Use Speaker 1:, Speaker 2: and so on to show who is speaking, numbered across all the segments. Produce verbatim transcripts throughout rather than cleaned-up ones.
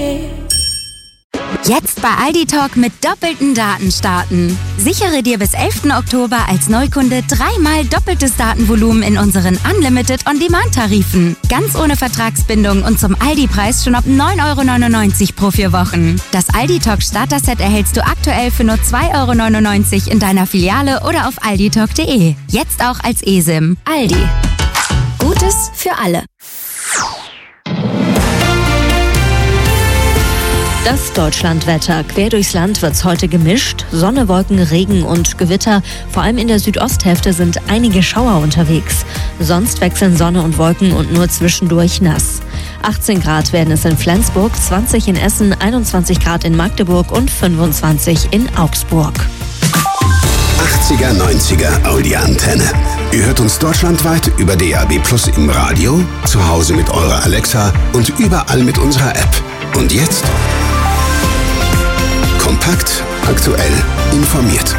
Speaker 1: Jetzt bei Aldi Talk mit doppelten Daten starten. Sichere dir bis elften Oktober als Neukunde dreimal doppeltes Datenvolumen in unseren Unlimited On-Demand-Tarifen. Ganz ohne Vertragsbindung und zum Aldi-Preis schon ab neun Euro neunundneunzig pro vier Wochen. Das Aldi Talk Starter-Set erhältst du aktuell für nur zwei Euro neunundneunzig in deiner Filiale oder auf alditalk punkt de. Jetzt auch als eSIM. Aldi. Gutes für alle.
Speaker 2: Das Deutschlandwetter. Quer durchs Land wird's heute gemischt. Sonne, Wolken, Regen und Gewitter. Vor allem in der Südosthälfte sind einige Schauer unterwegs. Sonst wechseln Sonne und Wolken und nur zwischendurch nass. achtzehn Grad werden es in Flensburg, zwanzig in Essen, einundzwanzig Grad in Magdeburg und fünfundzwanzig in Augsburg.
Speaker 3: achtziger, neunziger Audi-Antenne. Ihr hört uns deutschlandweit über D A B Plus im Radio, zu Hause mit eurer Alexa und überall mit unserer App. Und jetzt? Kompakt, aktuell, informiert.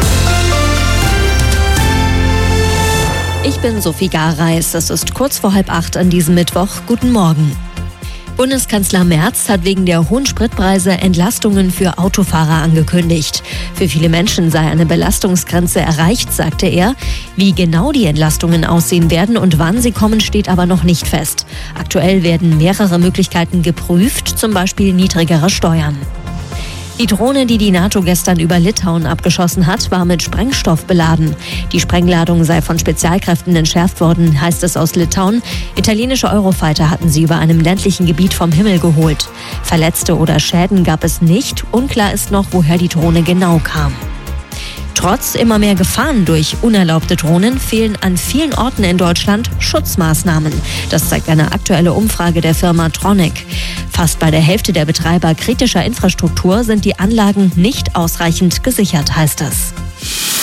Speaker 2: Ich bin Sophie Gareis. Es ist kurz vor halb acht an diesem Mittwoch. Guten Morgen. Bundeskanzler Merz hat wegen der hohen Spritpreise Entlastungen für Autofahrer angekündigt. Für viele Menschen sei eine Belastungsgrenze erreicht, sagte er. Wie genau die Entlastungen aussehen werden und wann sie kommen, steht aber noch nicht fest. Aktuell werden mehrere Möglichkeiten geprüft, zum Beispiel niedrigere Steuern. Die Drohne, die die NATO gestern über Litauen abgeschossen hat, war mit Sprengstoff beladen. Die Sprengladung sei von Spezialkräften entschärft worden, heißt es aus Litauen. Italienische Eurofighter hatten sie über einem ländlichen Gebiet vom Himmel geholt. Verletzte oder Schäden gab es nicht. Unklar ist noch, woher die Drohne genau kam. Trotz immer mehr Gefahren durch unerlaubte Drohnen fehlen an vielen Orten in Deutschland Schutzmaßnahmen. Das zeigt eine aktuelle Umfrage der Firma Tronic. Fast bei der Hälfte der Betreiber kritischer Infrastruktur sind die Anlagen nicht ausreichend gesichert, heißt es.